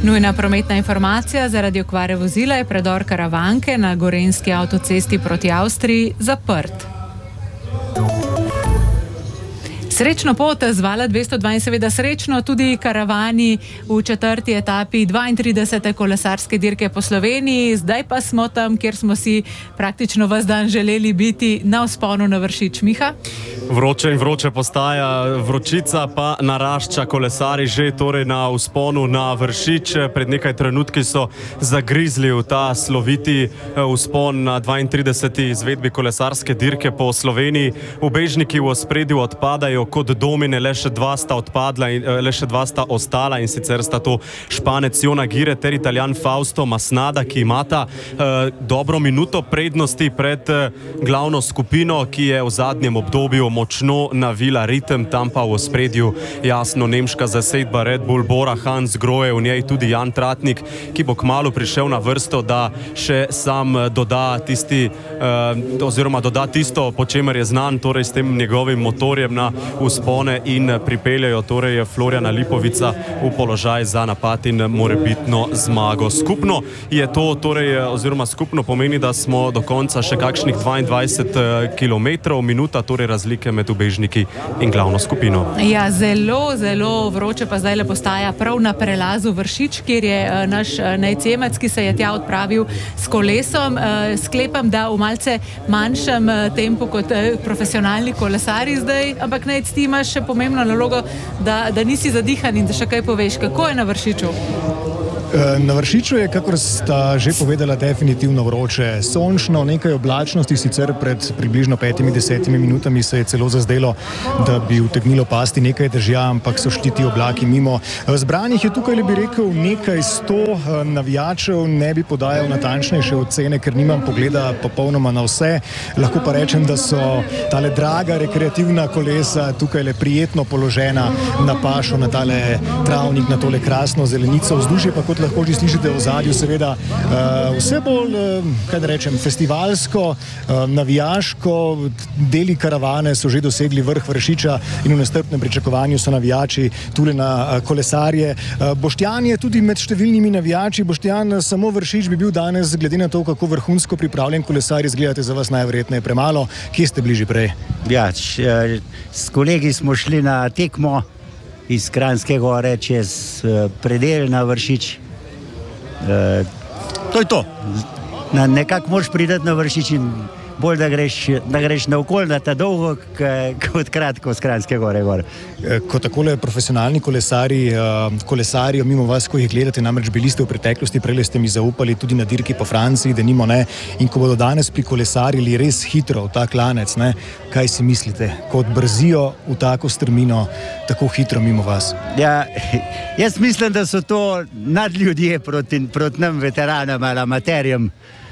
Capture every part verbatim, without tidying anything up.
Nujna prometna informacija: zaradi okvare vozila je predor Karavanke na gorenjski avtocesti proti Avstriji zaprt. Srečno pot z Vala dvesto dva in seveda srečno tudi karavani v četrti etapi dvaintridesete kolesarske dirke po Sloveniji. Zdaj pa smo tam, kjer smo si praktično ves dan želeli biti, na vzponu na Vršič. Miha? Vroče in vroče postaja, vročica pa narašča, kolesari že torej na vzponu na Vršič. Pred nekaj trenutki so zagrizli v ta sloviti vzpon na dvaintrideseti izvedbi kolesarske dirke po Sloveniji. Ubežniki v ospredju odpadajo kot domine, le še dva sta odpadla in le še dva sta ostala, in sicer sta to Španec Jona Gire ter Italijan Fausto Masnada, ki imata eh, dobro minuto prednosti pred eh, glavno skupino, ki je v zadnjem obdobju močno navila ritem. Tam pa v ospredju jasno nemška zasedba Red Bull, Bora, Hans Grohe, v njej tudi Jan Tratnik, ki bo kmalu prišel na vrsto, da še sam doda tisti eh, oziroma doda tisto, po čemer je znan, torej s tem njegovim motorjem na vzpone, in pripeljajo torej Florjana Lipovica v položaj za napad in morebitno zmago. Skupno je to torej, oziroma skupno pomeni, da smo do konca še kakšnih dvaindvajset kilometrov, minuta torej razlike med ubežniki in glavno skupino. Ja, zelo, zelo vroče pa zdaj le postaja prav na prelazu Vršič, kjer je naš Nejcemec, ki se je tja odpravil s kolesom. Sklepam, da v malce manjšem tempu kot profesionalni kolesari zdaj, ampak Nejc, ti imaš še pomembno nalogo, da, da nisi zadihan in da še kaj poveš. Kako je na Vršiču? Na Vršiču je, kakor sta že povedala, definitivno vroče. Sončno, nekaj oblačnosti, sicer pred približno petimi, desetimi minutami se je celo zazdelo, da bi utegnilo pasti nekaj dežja, ampak so šli ti oblaki mimo. Zbranih je tukaj, bi rekel, nekaj sto navijačev, ne bi podajal natančnejše ocene, ker nimam pogleda popolnoma na vse. Lahko pa rečem, da so tale draga rekreativna kolesa tukaj le prijetno položena na pašo, na tale travnik, na tole krasno zelenico. Vzdušje pa, kot lahko že slišite v ozadju, seveda uh, vse bolj, uh, kaj da rečem, festivalsko, uh, navijaško. Deli karavane so že dosegli vrh Vršiča in v nestrpnem pričakovanju so navijači tule na uh, kolesarje. Uh, Boštjan je tudi med številnimi navijači. Boštjan, samo Vršič bi bil danes, glede na to, kako vrhunsko pripravljen kolesar izgledate, za vas najverjetneje premalo. Kje ste bili že prej? Ja, č, s kolegi smo šli na tekmo iz Kranjske gore čez uh, predel na Vršič. Uh, to je to. Na, nekako moraš priti na Vršič in bolj, da greš, da greš na okolj, da ta dolgo, kot kratko z Kranjske gore gor. Ko takole profesionalni kolesari kolesarijo mimo vas, ko jih gledate, namreč bili ste v preteklosti, prej ste mi zaupali tudi na dirki po Franciji, da nimo, ne, in ko bodo danes prikolesarili res hitro v ta klanec, ne, kaj si mislite, ko odbrzijo v tako strmino tako hitro mimo vas? Ja, jaz mislim, da so to nadljudje proti, proti nam veteranom ali amaterjem,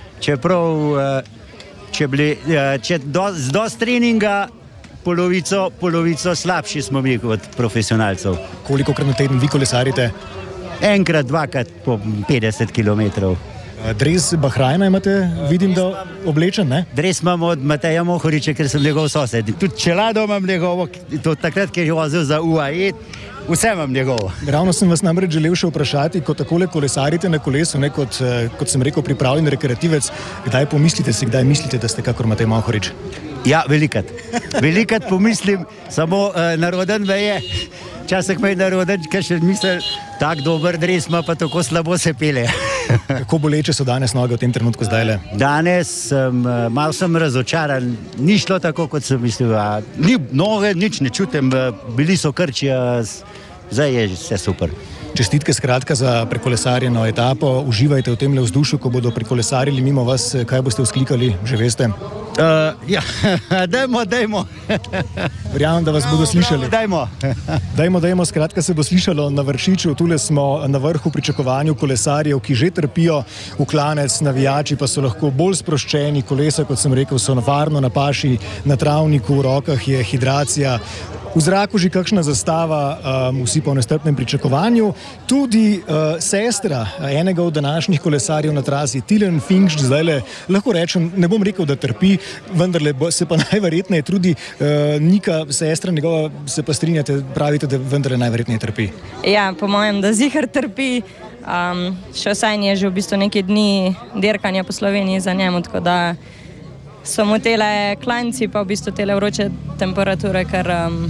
čeprav Če, bili, če do, z dosti treninga, polovico, polovico slabši smo mi kot profesionalcev. Kolikokrat na teden vi kolesarite? Enkrat, dvakrat po petdeset kilometrov. Dres Bahrajna imate, vidim, da oblečen, ne? Dres imam od Mateja Mohoriča, ker sem njegov sosed. Tudi čelado imam njegovo, to takrat, ker je vozil za U A E, vse imam njegovo. Ravno sem vas namreč želel še vprašati, ko takole kolesarite na kolesu, ne, kot, kot sem rekel, pripravljen rekreativec, kdaj pomislite si, kdaj mislite, da ste kakor Matej Mohorič? Ja, velikat. Velikat pomislim, samo uh, naroden me je. Časek me je naroden, ker še misel, tak dober dres ima, pa tako slabo se pele. Kako boleče so danes noge v tem trenutku zdajle? Danes sem, malo sem razočaran, ni šlo tako, kot sem mislil. Ni noge, nič ne čutim, bili so krči, zdaj je vse super. Čestitke skratka za prekolesarjeno etapo, uživajte v temle vzdušju, ko bodo prekolesarili mimo vas, kaj boste vzklikali, že veste? Uh, ja, dajmo, dajmo. Verjamem, da vas bodo slišali. Dajmo. Dajmo, dajmo, skratka se bo slišalo na Vršiču, tule smo na vrhu pričakovanju kolesarjev, ki že trpijo v klanec, navijači pa so lahko bolj sproščeni, kolesa, kot sem rekel, so varno na paši, na travniku, v rokah je hidracija. V zraku že kakšna zastava, um, vsi pa v nestrpnem pričakovanju. Tudi uh, sestra enega od današnjih kolesarjev na trasi, Tilen Finkš, zdajle lahko rečem, ne bom rekel, da trpi, vendarle se pa najverjetneje trudi. Uh, Nika, sestra njegova, se pa strinjate, pravite, da vendarle najverjetneje trpi. Ja, po mojem, da zihar trpi. Um, še vsaj je že v bistvu nekaj dni dirkanja po Sloveniji za njemu, tako da so mu tele klanci pa v bistvu tele vroče temperature, ker um,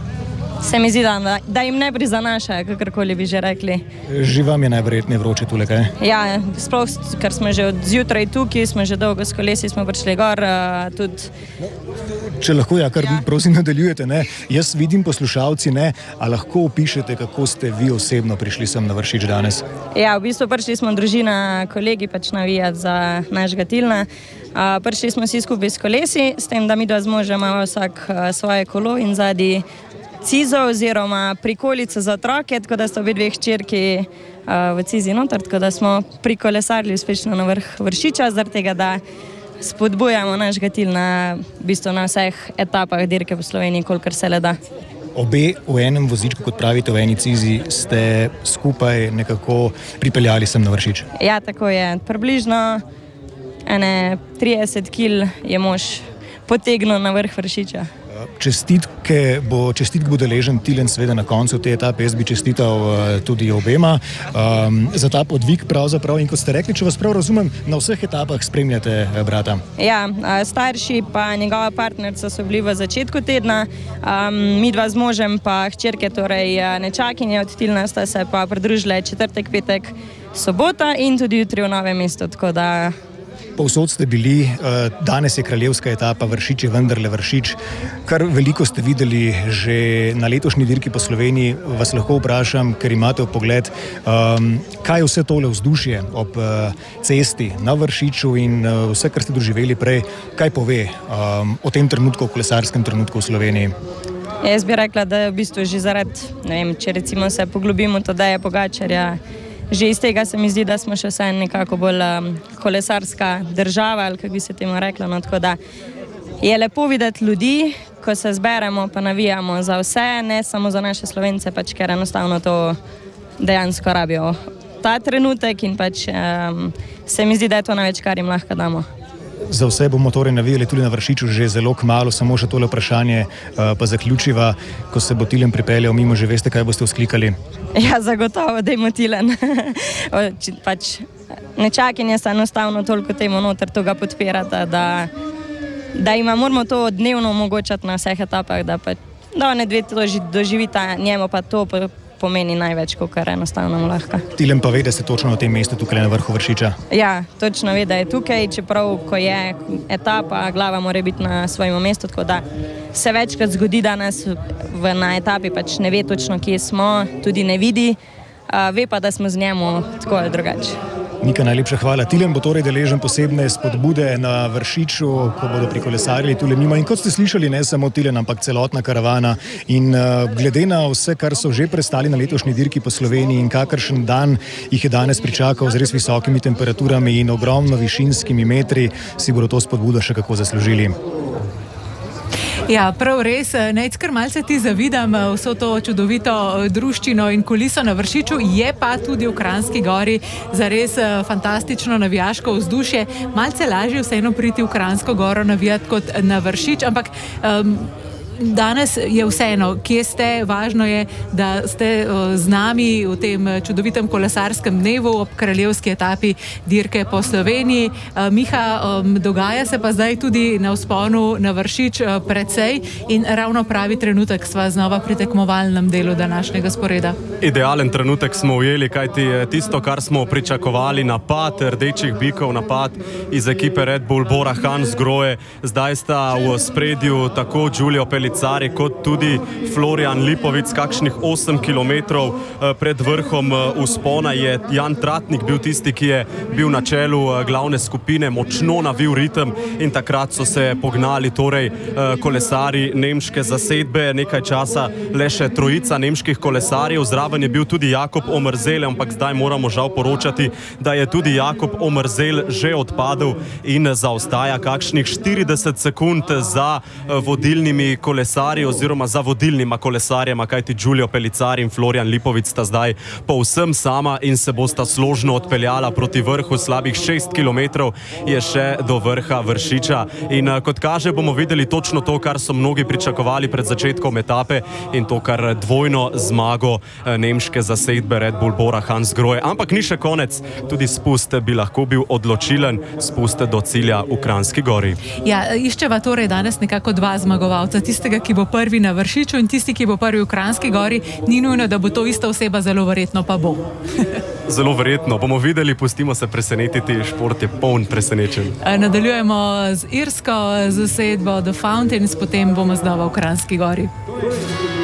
se mi zdi, da, da jim ne prizanaša, kakorkoli bi že rekli. Že vam je najverjetneje vroče tule, kaj? Ja, sploh, ker smo že od zjutraj tukaj, smo že dolgo s kolesi, smo prišli gor, uh, tudi... Če lahko, ja, kar ja. prosim nadaljujete, ne? Jaz vidim poslušalci, ne, a lahko opišete, kako ste vi osebno prišli sem na Vršič danes? Ja, v bistvu prišli smo družina, kolegi pač navijati za našega Tilna. Uh, prišli smo vsi skupaj s kolesi, s tem, da mi dva z možem imamo vsak uh, svoje kolo in zadnji cizo oziroma prikolico za otroke, tako da sta obe dve hčerki uh, v cizi noter, tako da smo prikolesarili uspešno na vrh Vršiča, zaradi tega, da spodbujamo našega Tilna v bistvu na vseh etapah dirke po Sloveniji, kolikor se le da. Obe v enem vozičku, kot pravite, v eni cizi, ste skupaj nekako pripeljali sem na Vršič. Ja, tako je. Približno ene trideset kil je mož potegnil na vrh Vršiča. Čestitke bo, čestitke bo deležen Tilen seveda na koncu te etape, jaz bi čestital uh, tudi obema um, za ta podvig pravzaprav in kot ste rekli, če vas prav razumem, na vseh etapah spremljate uh, brata. Ja, starši pa njegova partnerca so bili v začetku tedna, um, mi dva z možem pa hčerke, torej nečakinje od Tilna sta se pa pridružile četrtek, petek, sobota in tudi jutri v Novem mestu, tako da Povsod ste bili, danes je kraljevska etapa, Vršič je vendarle Vršič. Kar veliko ste videli že na letošnji dirki po Sloveniji, vas lahko vprašam, ker imate v pogled, kaj je vse tole vzdušje ob cesti na Vršiču in vse, kar ste doživeli prej, kaj pove o tem trenutku, o kolesarskem trenutku v Sloveniji? Jaz bi rekla, da je v bistvu že zaradi, ne vem, če recimo se poglobimo Tadeja Pogačarja, že iz tega se mi zdi, da smo še vsaj nekako bolj um, kolesarska država, ali kako bi se temu rekla. No, tako da je lepo videti ljudi, ko se zberemo, pa navijamo za vse, ne samo za naše Slovence, pač ker enostavno to dejansko rabijo ta trenutek in pač um, se mi zdi, da je to največ, kar jim lahko damo. Za vse bomo torej navijali tudi na Vršiču že zelo kmalu, samo še tole vprašanje pa zaključiva, ko se bo Tilen pripeljal mimo, že veste, kaj boste vzklikali? Ja, zagotovo, dajmo Tilen. Pač nečakinje sta enostavno toliko temu noter toga podpirata, da, da ima moramo to dnevno omogočati na vseh etapah, da pa da ne dve to doživita, njemu pa to pomeni največ, kar enostavno mu lahko. Tilen pa ve, da ste točno na tem mestu tukaj na vrhu Vršiča? Ja, točno ve, da je tukaj, čeprav ko je etapa, glava mora biti na svojem mestu, tako da se večkrat zgodi, da nas v, na etapi pač ne ve točno, kje smo, tudi ne vidi, a, ve pa, da smo z njemu tako ali drugače. Nika, najlepša hvala. Tilen bo torej deležen posebne spodbude na Vršiču, ko bodo prikolesarili tule mimo. In kot ste slišali, ne samo Tilen, ampak celotna karavana. In uh, glede na vse, kar so že prestali na letošnji dirki po Sloveniji in kakršen dan jih je danes pričakal z res visokimi temperaturami in ogromno višinskimi metri, si bodo to spodbudo še kako zaslužili. Ja, prav res, Nejc, kar malce ti zavidam vso to čudovito druščino in kuliso na Vršiču, je pa tudi v Kranjski Gori zares fantastično navijaško vzdušje. Malce lažje vseeno priti v Kranjsko Goro navijati kot na Vršič, ampak um, danes je vseeno, kje ste, važno je, da ste uh, z nami v tem čudovitem kolesarskem dnevu ob kraljevski etapi dirke po Sloveniji. Uh, Miha, um, dogaja se pa zdaj tudi na vzponu na Vršič uh, precej in ravno pravi trenutek sva znova pri tekmovalnem delu današnjega sporeda. Idealen trenutek smo ujeli, kajti tisto, kar smo pričakovali, napad rdečih bikov, napad iz ekipe Red Bull, Bora Hans Grohe, zdaj sta v spredju tako Giulio Pellicari kot tudi Florian Lipovic, kakšnih osem kilometrov pred vrhom vzpona je Jan Tratnik bil tisti, ki je bil na čelu glavne skupine, močno navil ritem in takrat so se pognali torej kolesari nemške zasedbe, nekaj časa le še trojica nemških kolesarjev, zraven je bil tudi Jakob Omerzel, ampak zdaj moramo žal poročati, da je tudi Jakob Omerzel že odpadel in zaostaja kakšnih štirideset sekund za vodilnimi kolesarji kolesarji oziroma za vodilnima kolesarjema, kajti Giulio Pellizzari in Florian Lipovic sta zdaj povsem sama in se bosta složno odpeljala proti vrhu. Slabih šest kilometrov je še do vrha Vršiča in kot kaže, bomo videli točno to, kar so mnogi pričakovali pred začetkom etape in to, kar dvojno zmago nemške zasedbe Red Bull Bora Hansgrohe. Ampak ni še konec, tudi spust bi lahko bil odločilen, spust do cilja v Kranjski Gori. Ja, iščeva torej danes nekako dva zmagovalca, tistega, ki bo prvi na Vršiču in tisti, ki bo prvi v Kranjski Gori. Ni nujno, da bo to ista oseba, zelo verjetno pa bo. Zelo verjetno. Bomo videli, pustimo se presenetiti, šport je poln presenečenj. Nadaljujemo z irsko zasedbo The Fountains, potem bomo znova v Kranjski Gori.